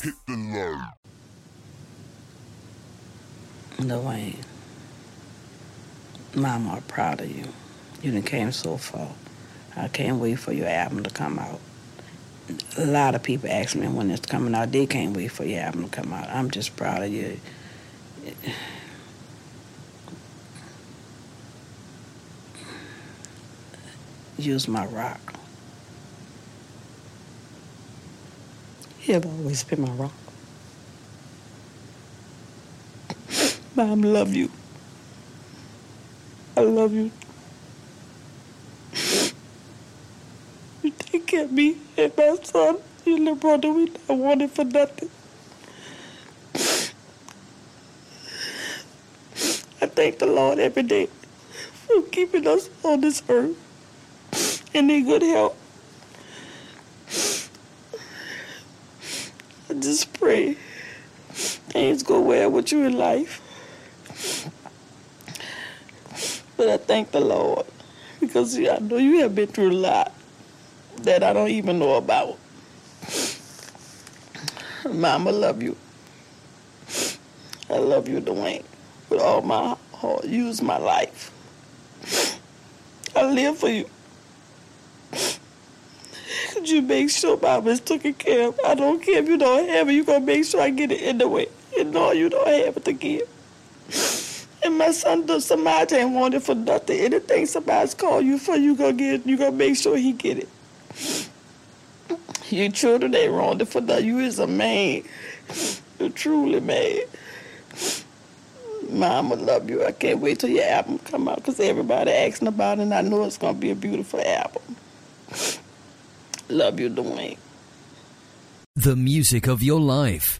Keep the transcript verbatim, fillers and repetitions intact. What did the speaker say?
Hit the line. Dwayne, Mama, I'm proud of you. You done came so far. I can't wait for your album to come out. A lot of people ask me when it's coming out. They can't wait for your album to come out. I'm just proud of you. Use my rock. You have always been my rock. Mom, love you. I love you. You take care of me and my son, your little brother. We not wanted for nothing. I thank the Lord every day for keeping us on this earth and in good health. I just pray things go well with you in life. But I thank the Lord because I know you have been through a lot that I don't even know about. Mama, love you. I love you, Dwayne, with all my heart. Use my life. I live for you. Could you make sure Mama is taken care of? I don't care if you don't have it. You're going to make sure I get it anyway. You know you don't have it to give. And my son, somebody ain't want it for nothing. Anything somebody's called you for, you gonna get it. You gonna make sure he get it. Your children ain't want it for nothing. You is a man. You're truly man. Mama, love you. I can't wait till your album come out because everybody asking about it, and I know it's gonna be a beautiful album. Love you, Dwayne. The music of your life.